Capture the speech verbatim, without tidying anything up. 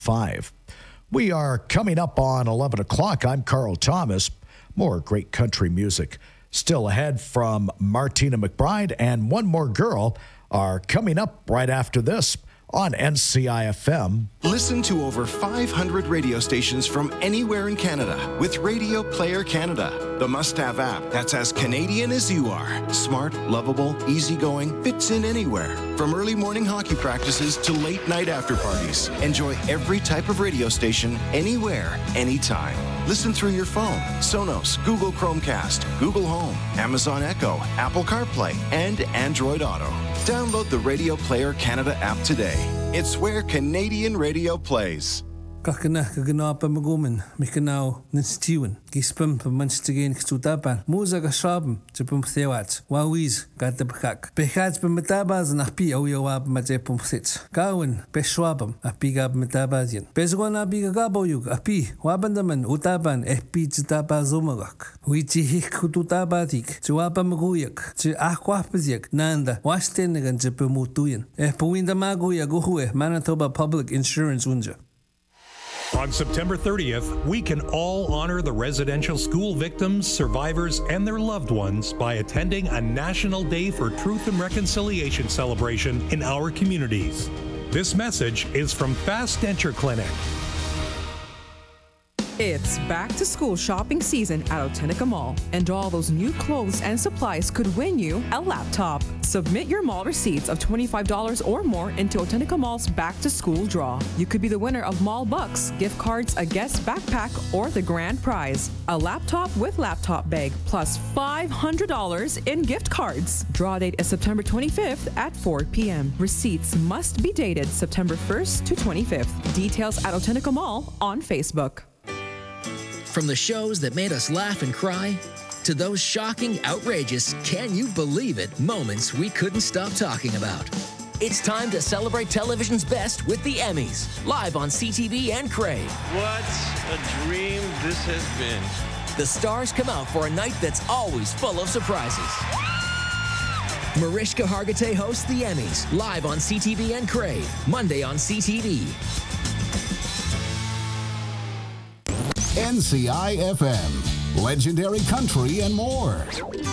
five. We are coming up on eleven o'clock. I'm Carl Thomas. More great country music still ahead from Martina McBride, and One More Girl are coming up right after this on N C I F M. Listen to over five hundred radio stations from anywhere in Canada with Radio Player Canada, the must-have app that's as Canadian as you are. Smart, lovable, easygoing, fits in anywhere. From early morning hockey practices to late night after parties. Enjoy every type of radio station, anywhere, anytime. Listen through your phone, Sonos, Google Chromecast, Google Home, Amazon Echo, Apple CarPlay, and Android Auto. Download the Radio Player Canada app today. It's where Canadian radio plays. Kakana kagana pa magumen, mikanao ninstiwen, gispum pa manstigen kstutapan, muza gashabem, chipum thewat, wawiz, gata bakak. Pechats pa matabaz na pi awiyawab majepum sits. Kawin, peshwabam, apigab matabazien. Peswana bigagaboyug, api, wabandaman, utaban, epi chitapa zomagak. Wichi hik kututabatik, chiwapa maguyak, chi aquapaziak, nanda, wastenegan chipumutuyen. Eh puwinda maguya guhue, Manitoba Public Insurance Unja. On September thirtieth, we can all honor the residential school victims, survivors, and their loved ones by attending a National Day for Truth and Reconciliation celebration in our communities. This message is from Fast Denture Clinic. It's back to school shopping season at Otenica Mall, and all those new clothes and supplies could win you a laptop. Submit your mall receipts of twenty-five dollars or more into Otenica Mall's back to school draw. You could be the winner of Mall Bucks, gift cards, a guest backpack, or the grand prize, a laptop with laptop bag plus five hundred dollars in gift cards. Draw date is September twenty-fifth at four p.m. Receipts must be dated September first to twenty-fifth. Details at Otenica Mall on Facebook. From the shows that made us laugh and cry, to those shocking, outrageous, can you believe it moments we couldn't stop talking about. It's time to celebrate television's best with the Emmys, live on C T V and Crave. What a dream this has been. The stars come out for a night that's always full of surprises. Mariska Hargitay hosts the Emmys, live on C T V and Crave, Monday on C T V. N C I F M, legendary country and more.